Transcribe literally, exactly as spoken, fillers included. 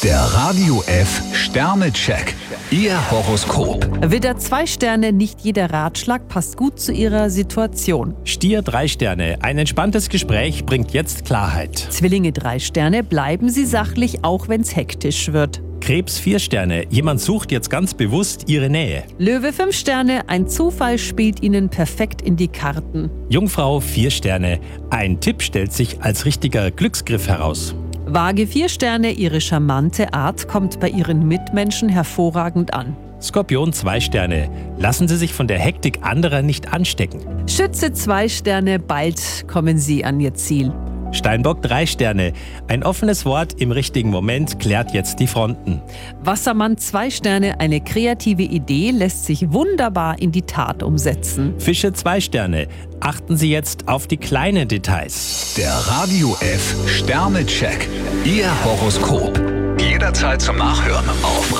Der Radio F Sternecheck. Ihr Horoskop. Widder zwei Sterne, nicht jeder Ratschlag passt gut zu Ihrer Situation. Stier drei Sterne, ein entspanntes Gespräch bringt jetzt Klarheit. Zwillinge drei Sterne, bleiben Sie sachlich, auch wenn's hektisch wird. Krebs vier Sterne, jemand sucht jetzt ganz bewusst Ihre Nähe. Löwe fünf Sterne, ein Zufall spielt Ihnen perfekt in die Karten. Jungfrau vier Sterne, ein Tipp stellt sich als richtiger Glücksgriff heraus. Waage vier Sterne, Ihre charmante Art kommt bei Ihren Mitmenschen hervorragend an. Skorpion zwei Sterne, lassen Sie sich von der Hektik anderer nicht anstecken. Schütze zwei Sterne, bald kommen Sie an Ihr Ziel. Steinbock drei Sterne, ein offenes Wort im richtigen Moment klärt jetzt die Fronten. Wassermann zwei Sterne, eine kreative Idee lässt sich wunderbar in die Tat umsetzen. Fische zwei Sterne, achten Sie jetzt auf die kleinen Details. Der Radio F Sternecheck. Ihr Horoskop. Jederzeit zum Nachhören auf